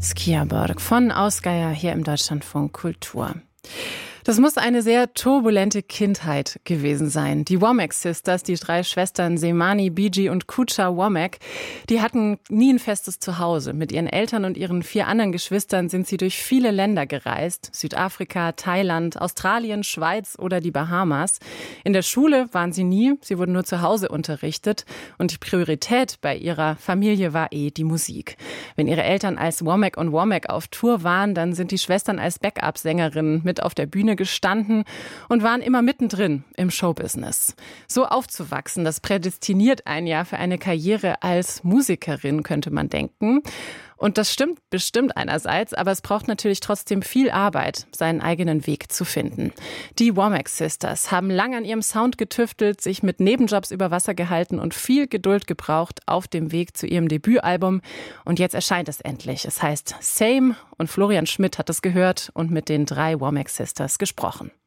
Skiaborg von Ausgeier hier im Deutschlandfunk Kultur. Das muss eine sehr turbulente Kindheit gewesen sein. Die Womack Sisters, die 3 Schwestern Semani, Biji und Kucha Womack, die hatten nie ein festes Zuhause. Mit ihren Eltern und ihren 4 anderen Geschwistern sind sie durch viele Länder gereist. Südafrika, Thailand, Australien, Schweiz oder die Bahamas. In der Schule waren sie nie, sie wurden nur zu Hause unterrichtet. Und die Priorität bei ihrer Familie war die Musik. Wenn ihre Eltern als Womack und Womack auf Tour waren, dann sind die Schwestern als Backup-Sängerinnen mit auf der Bühne gestanden und waren immer mittendrin im Showbusiness. So aufzuwachsen, das prädestiniert einen ja für eine Karriere als Musikerin, könnte man denken. Und das stimmt bestimmt einerseits, aber es braucht natürlich trotzdem viel Arbeit, seinen eigenen Weg zu finden. Die Womack Sisters haben lange an ihrem Sound getüftelt, sich mit Nebenjobs über Wasser gehalten und viel Geduld gebraucht auf dem Weg zu ihrem Debütalbum. Und jetzt erscheint es endlich. Es heißt Same und Florian Schmidt hat es gehört und mit den 3 Womack Sisters gesprochen.